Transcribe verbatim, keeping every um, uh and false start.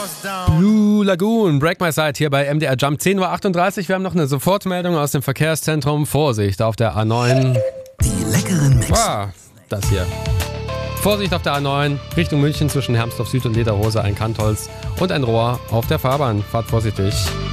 Blue Lagoon, Break My Side hier bei M D R Jump. zehn Uhr achtunddreißig, wir haben noch eine Sofortmeldung aus dem Verkehrszentrum. Vorsicht auf der A neun. Die leckeren Mix. Ah, das hier. Vorsicht auf der A neun, Richtung München zwischen Hermsdorf Süd und Lederhose, ein Kantholz und ein Rohr auf der Fahrbahn. Fahrt vorsichtig.